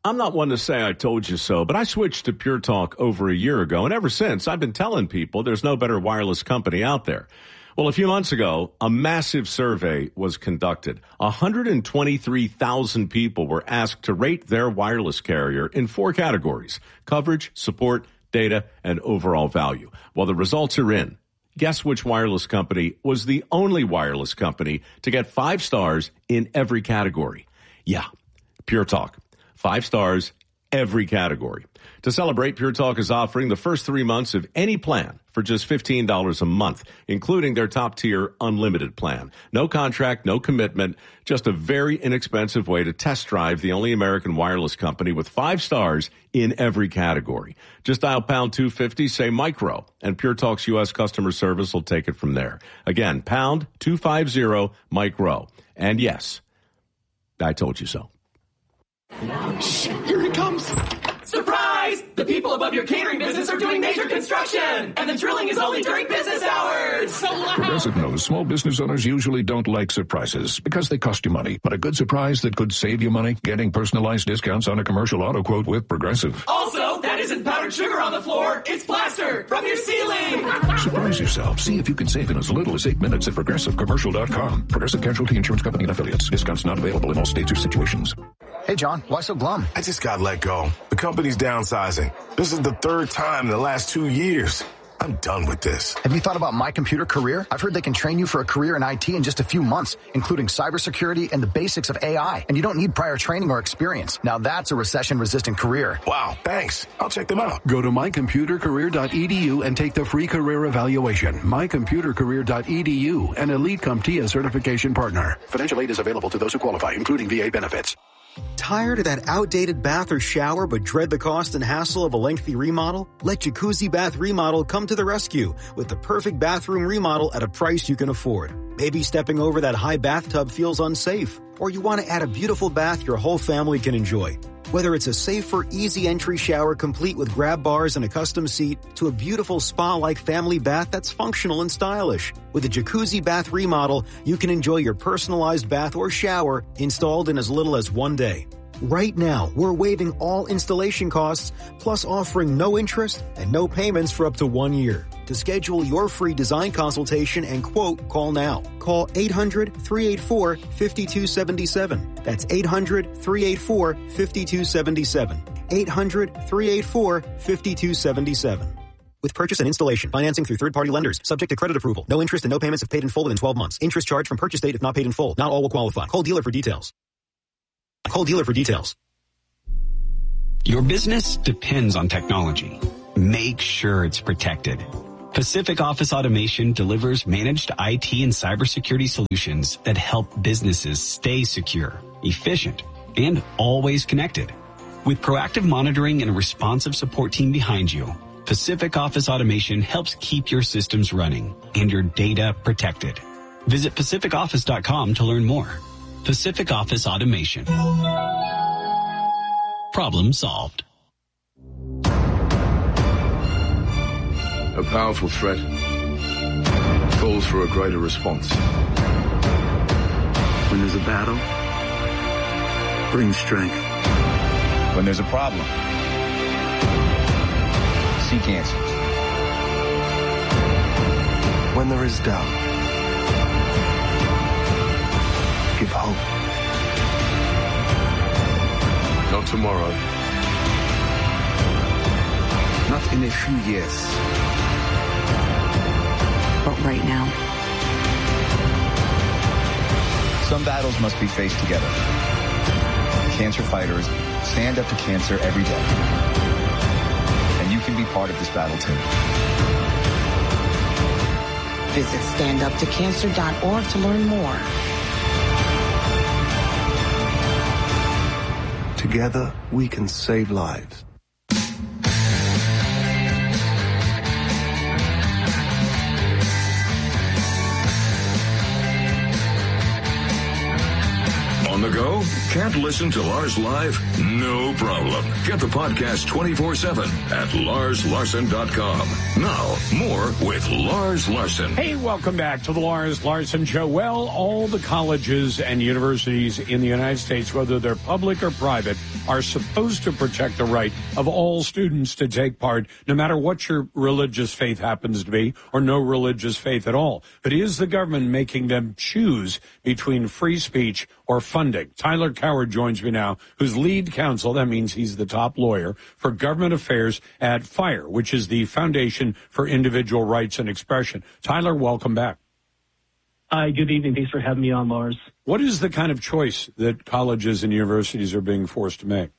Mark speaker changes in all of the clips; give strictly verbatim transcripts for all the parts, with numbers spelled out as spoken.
Speaker 1: I'm not one to say I told you so, but I switched to Pure Talk over a year ago, and ever since, I've been telling people there's no better wireless company out there. Well, a few months ago, a massive survey was conducted. one hundred twenty-three thousand people were asked to rate their wireless carrier in four categories: coverage, support, data, and overall value. Well, the results are in. Guess which wireless company was the only wireless company to get five stars in every category? Yeah, Pure Talk. Five stars, every category. To celebrate, Pure Talk is offering the first three months of any plan for just fifteen dollars a month, including their top-tier unlimited plan. No contract, no commitment, just a very inexpensive way to test drive the only American wireless company with five stars in every category. Just dial pound two fifty, say micro, and Pure Talk's U S customer service will take it from there. Again, pound two fifty, micro. And yes, I told you so.
Speaker 2: Shh, here he comes. Surprise! The people above your catering business are doing major construction, and the drilling is only during business hours. So loud.
Speaker 3: Progressive knows small business owners usually don't like surprises because they cost you money. But a good surprise that could save you money? Getting personalized discounts on a commercial auto quote with Progressive.
Speaker 2: Also, that isn't powdered sugar on the floor. It's plaster from your ceiling.
Speaker 3: Surprise yourself. See if you can save in as little as eight minutes at progressive commercial dot com. Progressive Casualty Insurance Company and Affiliates. Discounts not available in all states or situations.
Speaker 4: Hey, John, why so glum?
Speaker 5: I just got let go. The company's downsizing. This is the third time in the last two years. I'm done with this.
Speaker 4: Have you thought about My Computer Career? I've heard they can train you for a career in I T in just a few months, including cybersecurity and the basics of A I. And you don't need prior training or experience. Now that's a recession-resistant career.
Speaker 5: Wow, thanks. I'll check them out.
Speaker 6: Go to my computer career dot e d u and take the free career evaluation. my computer career dot e d u, an Elite CompTIA certification partner. Financial aid is available to those who qualify, including V A benefits.
Speaker 7: Tired of that outdated bath or shower but dread the cost and hassle of a lengthy remodel? Let Jacuzzi Bath Remodel come to the rescue with the perfect bathroom remodel at a price you can afford. Maybe stepping over that high bathtub feels unsafe, or you want to add a beautiful bath your whole family can enjoy. Whether it's a safer, easy entry shower complete with grab bars and a custom seat to a beautiful spa-like family bath that's functional and stylish. With a Jacuzzi Bath Remodel, you can enjoy your personalized bath or shower installed in as little as one day. Right now, we're waiving all installation costs, plus offering no interest and no payments for up to one year. To schedule your free design consultation and quote, call now. Call eight hundred, three eight four, five two seven seven. That's eight hundred, three eight four, five two seven seven. eight hundred, three eight four, five two seven seven. With purchase and installation, financing through third-party lenders, subject to credit approval. No interest and no payments if paid in full within twelve months. Interest charged from purchase date if not paid in full. Not all will qualify. Call dealer for details. Call dealer for details.
Speaker 8: Your business depends on technology. Make sure it's protected. Pacific Office Automation delivers managed I T and cybersecurity solutions that help businesses stay secure, efficient, and always connected. With proactive monitoring and a responsive support team behind you, Pacific Office Automation helps keep your systems running and your data protected. Visit pacific office dot com to learn more. Pacific Office Automation. Problem solved.
Speaker 9: A powerful threat calls for a greater response.
Speaker 10: When there's a battle, bring strength.
Speaker 11: When there's a problem, seek answers.
Speaker 10: When there is doubt, give hope.
Speaker 9: Not tomorrow.
Speaker 10: Not in a few years.
Speaker 12: But right now.
Speaker 11: Some battles must be faced together. Cancer fighters stand up to cancer every day. And you can be part of this battle too.
Speaker 12: Visit stand up to cancer dot org to learn more.
Speaker 10: Together, we can save lives.
Speaker 3: On the go, Can't listen to Lars live? No problem. Get the podcast twenty-four seven at lars larson dot com. Now, more with Lars Larson.
Speaker 13: Hey, welcome back to the Lars Larson Show. Well, all the colleges and universities in the United States, whether they're public or private, are supposed to protect the right of all students to take part, no matter what your religious faith happens to be, or no religious faith at all. But is the government making them choose between free speech or funding? Tyler Coward joins me now, who's lead counsel, that means he's the top lawyer, for government affairs at FIRE, which is the Foundation for Individual Rights and Expression. Tyler, welcome back.
Speaker 14: Hi, good evening. Thanks for having me on, Lars.
Speaker 13: What is the kind of choice that colleges and universities are being forced to make?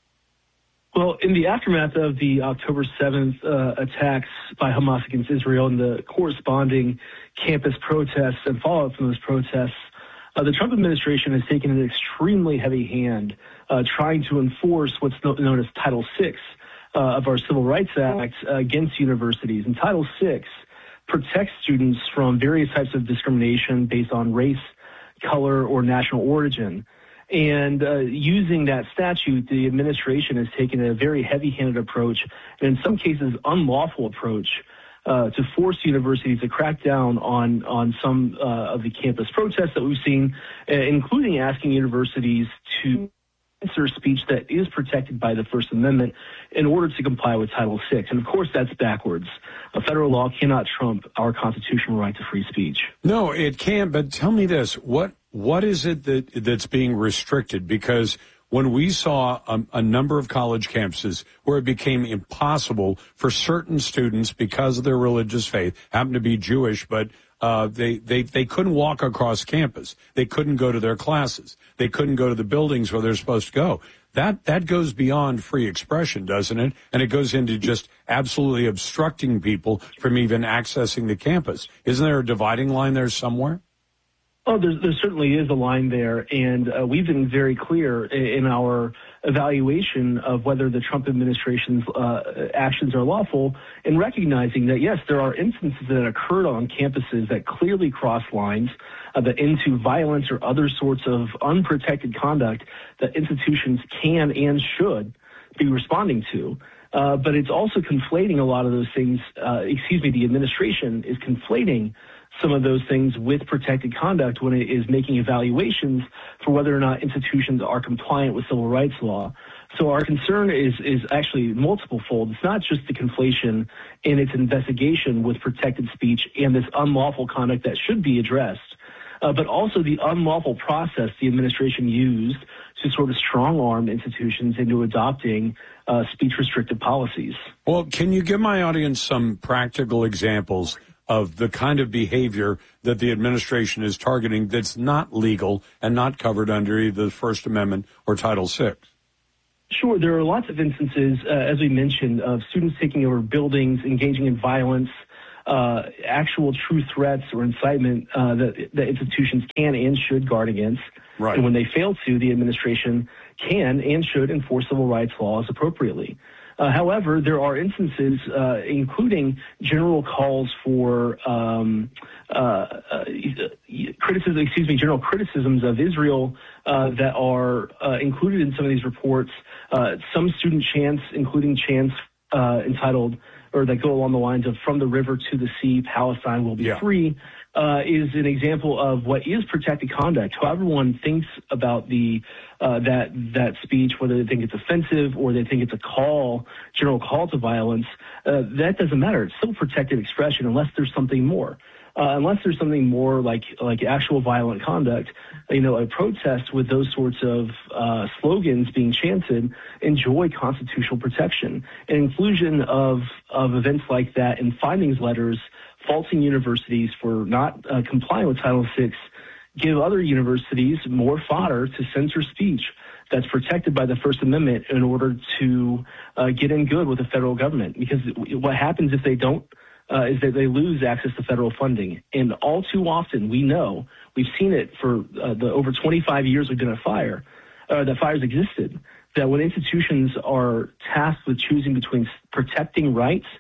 Speaker 14: Well, in the aftermath of the October seventh uh, attacks by Hamas against Israel and the corresponding campus protests and fallout from those protests, uh, the Trump administration has taken an extremely heavy hand uh, trying to enforce what's known as Title six uh, of our Civil Rights Act uh, against universities. And Title six protects students from various types of discrimination based on race, color, or national origin. And uh, using that statute, the administration has taken a very heavy-handed approach, and in some cases unlawful approach, uh, to force universities to crack down on, on some uh, of the campus protests that we've seen, uh, including asking universities to censor speech that is protected by the First Amendment in order to comply with Title six. And, of course, that's backwards. A federal law cannot trump our constitutional right to free speech.
Speaker 13: No, it can't, but tell me this. What What is it that that's being restricted? Because when we saw a, a number of college campuses where it became impossible for certain students, because of their religious faith, happen to be Jewish, but uh, they, they, they couldn't walk across campus. They couldn't go to their classes. They couldn't go to the buildings where they're supposed to go. That that goes beyond free expression, doesn't it? And it goes into just absolutely obstructing people from even accessing the campus. Isn't there a dividing line there somewhere?
Speaker 14: Oh, there, there certainly is a line there, and uh, we've been very clear in our evaluation of whether the Trump administration's uh, actions are lawful, in recognizing that, yes, there are instances that occurred on campuses that clearly cross lines uh, that into violence or other sorts of unprotected conduct that institutions can and should be responding to. Uh, but it's also conflating a lot of those things. Uh, excuse me, the administration is conflating some of those things with protected conduct when it is making evaluations for whether or not institutions are compliant with civil rights law. So our concern is is actually multiple-fold. It's not just the conflation in its investigation with protected speech and this unlawful conduct that should be addressed, uh, but also the unlawful process the administration used to sort of strong-arm institutions into adopting uh, speech-restrictive policies.
Speaker 13: Well, can you give my audience some practical examples of the kind of behavior that the administration is targeting that's not legal and not covered under either the First Amendment or Title six?
Speaker 14: Sure. There are lots of instances, uh, as we mentioned, of students taking over buildings, engaging in violence, uh, actual true threats or incitement uh, that, that institutions can and should guard against.
Speaker 13: Right.
Speaker 14: And when they fail to, the administration can and should enforce civil rights laws appropriately. Uh, however, there are instances, uh, including general calls for um, uh, uh, criticism, excuse me, general criticisms of Israel uh, that are uh, included in some of these reports. Uh, some student chants, including chants uh, entitled or that go along the lines of "From the river to the sea, Palestine will be yeah. free." Uh, is an example of what is protected conduct. However one thinks about the uh, that that speech, whether they think it's offensive or they think it's a call, general call to violence, uh, that doesn't matter. It's still protected expression unless there's something more. Uh, unless there's something more like like actual violent conduct, you know, a protest with those sorts of uh, slogans being chanted enjoy constitutional protection. An inclusion of of events like that in findings letters faulting universities for not uh, complying with Title six give other universities more fodder to censor speech that's protected by the First Amendment in order to uh, get in good with the federal government. Because what happens if they don't uh, is that they lose access to federal funding. And all too often, we know, we've seen it for uh, the over twenty-five years we've been at FIRE, uh, that FIRE's existed, that when institutions are tasked with choosing between protecting rights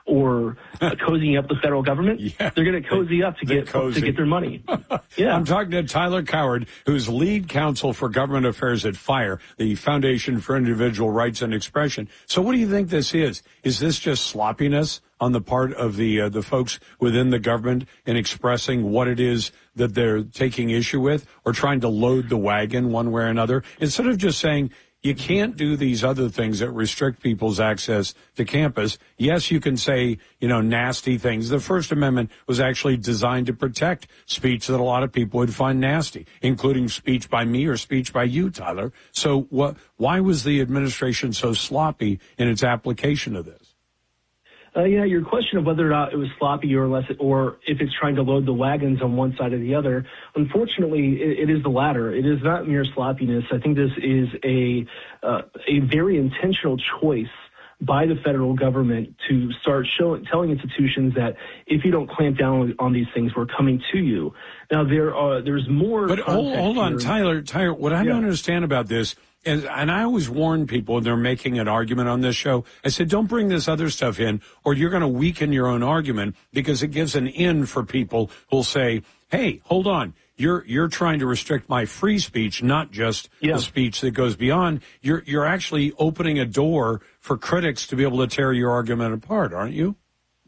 Speaker 14: or uh, cozying up the federal government,
Speaker 13: yeah,
Speaker 14: they're going to cozy up to get
Speaker 13: cozy.
Speaker 14: to get their money. Yeah,
Speaker 13: I'm talking to Tyler Coward, who's lead counsel for government affairs at FIRE, the Foundation for Individual Rights and Expression. So, what do you think this is? Is this just sloppiness on the part of the uh, the folks within the government in expressing what it is that they're taking issue with, or trying to load the wagon one way or another, instead of just saying, you can't do these other things that restrict people's access to campus? Yes, you can say, you know, nasty things. The First Amendment was actually designed to protect speech that a lot of people would find nasty, including speech by me or speech by you, Tyler. So what, why was the administration so sloppy in its application of this?
Speaker 14: Uh, yeah, your question of whether or not it was sloppy or less, or if it's trying to load the wagons on one side or the other, unfortunately, it, it is the latter. It is not mere sloppiness. I think this is a uh, a very intentional choice by the federal government to start showing, telling institutions that if you don't clamp down on these things, we're coming to you. Now, there are there's more.
Speaker 13: But hold, hold on,
Speaker 14: here.
Speaker 13: Tyler. Tyler, what I
Speaker 14: yeah.
Speaker 13: don't understand about this. And, and I always warn people when they're making an argument on this show, I said, don't bring this other stuff in, or you're going to weaken your own argument, because it gives an in for people who'll say, hey, hold on, you're you're trying to restrict my free speech, not just yeah. the speech that goes beyond. You're you're actually opening a door for critics to be able to tear your argument apart, aren't you?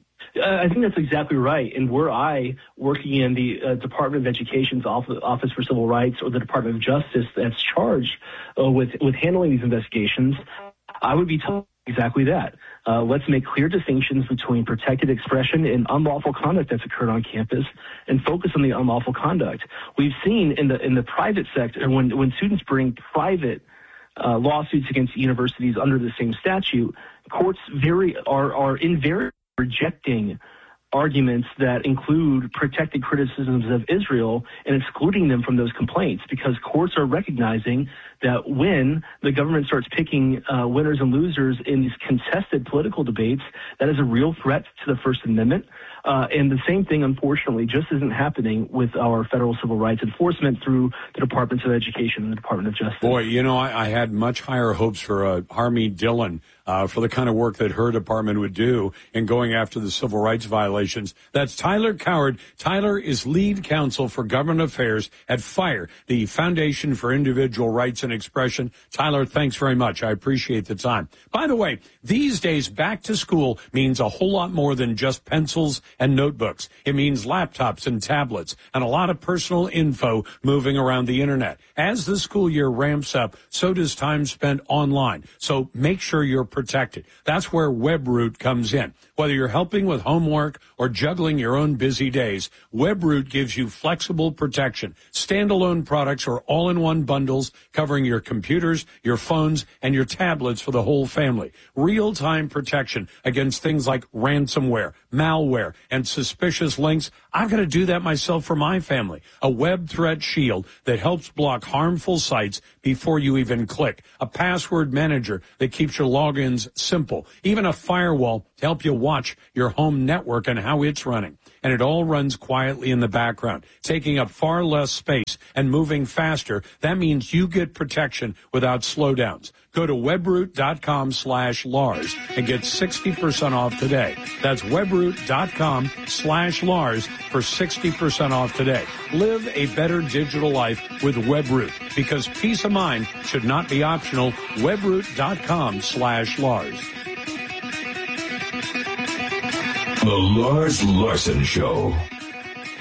Speaker 14: I think that's exactly right. And were I working in the uh, Department of Education's Office for Civil Rights or the Department of Justice that's charged uh, with, with handling these investigations, I would be telling exactly that. Uh, let's make clear distinctions between protected expression and unlawful conduct that's occurred on campus, and focus on the unlawful conduct. We've seen in the in the private sector, when when students bring private uh, lawsuits against universities under the same statute, courts very are are invariably rejecting arguments that include protected criticisms of Israel and excluding them from those complaints, because courts are recognizing that when the government starts picking uh, winners and losers in these contested political debates, that is a real threat to the First Amendment. Uh, and the same thing, unfortunately, just isn't happening with our federal civil rights enforcement through the Departments of Education and the Department of Justice.
Speaker 13: Boy, you know, I, I had much higher hopes for uh, Harmeet Dillon uh, for the kind of work that her department would do in going after the civil rights violations. That's Tyler Coward. Tyler is lead counsel for government affairs at FIRE, the Foundation for Individual Rights and Expression. Tyler, thanks very much. I appreciate the time. By the way, these days, back to school means a whole lot more than just pencils and notebooks. It means laptops and tablets and a lot of personal info moving around the internet. As the school year ramps up, so does time spent online. So make sure you're protected. That's where WebRoot comes in. Whether you're helping with homework or juggling your own busy days, WebRoot gives you flexible protection. Standalone products or all-in-one bundles covering your computers, your phones, and your tablets for the whole family. Real-time protection against things like ransomware, malware, and suspicious links. I've got to do that myself for my family. A web threat shield that helps block harmful sites before you even click. A password manager that keeps your logins simple. Even a firewall to help you watch your home network and how it's running. And it all runs quietly in the background, taking up far less space and moving faster. That means you get protection without slowdowns. Go to webroot.com slash Lars and get sixty percent off today. That's webroot.com slash Lars for sixty percent off today. Live a better digital life with WebRoot, because peace of mind should not be optional. webroot.com slash Lars.
Speaker 3: The Lars Larson Show.